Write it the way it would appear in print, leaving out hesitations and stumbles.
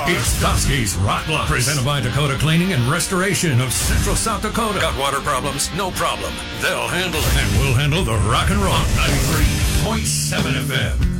It's Dusky's Rock Block, presented by Dakota Cleaning and Restoration of Central South Dakota. Got water problems? No problem. They'll handle it. And we'll handle the rock and roll. 93.7 FM.